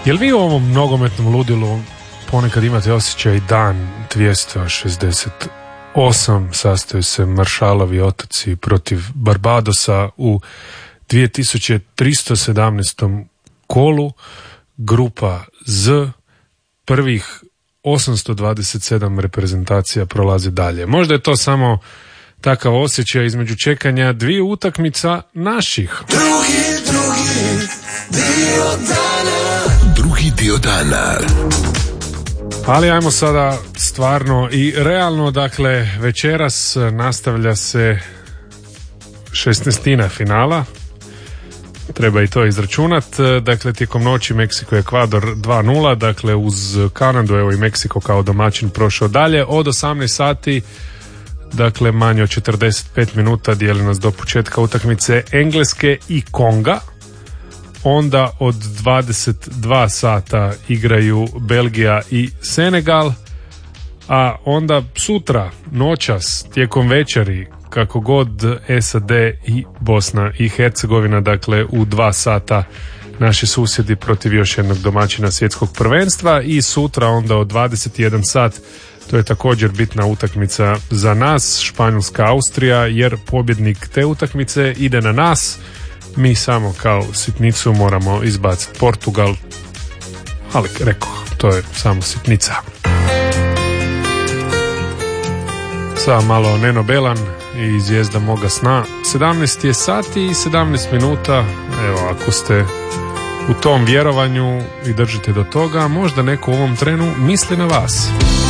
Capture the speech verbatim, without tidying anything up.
Jel vi u ovom nogometnom ludilu ponekad imate osjećaj dan dvjesto šezdeset osam sastoji se Maršalovi otoci protiv Barbadosa u dvije tisuće tristo sedamnaestom kolu, grupa Z, prvih osamsto dvadeset sedam reprezentacija prolazi dalje. Možda je to samo takav osjećaj između čekanja dviju utakmica naših. Drugi, drugi dio dana. Drugi dio dana. Ali ajmo sada stvarno i realno, dakle večeras nastavlja se šesnaestina finala, treba i to izračunat, dakle tijekom noći Meksiko-Ekvador dva nula, dakle uz Kanadu, evo i Meksiko kao domaćin prošao dalje, od osamnaest sati, dakle manje od četrdeset pet minuta dijeli nas do početka utakmice Engleske i Konga. Onda od dvadeset dva sata igraju Belgija i Senegal, a onda sutra, noćas, tijekom večeri, kako god S A D i Bosna i Hercegovina, dakle u dva sata naši susjedi protiv još jednog domaćina svjetskog prvenstva, i sutra onda od dvadeset jedan sat, to je također bitna utakmica za nas, Španjolska-Austrija, jer pobjednik te utakmice ide na nas. Mi samo kao sitnicu moramo izbaciti Portugal, ali rekao, to je samo sitnica. Sada malo Neno Belan i Zvijezda moga sna. sedamnaest je sati i sedamnaest minuta. Evo, ako ste u tom vjerovanju i držite do toga, možda neko u ovom trenu misli na vas.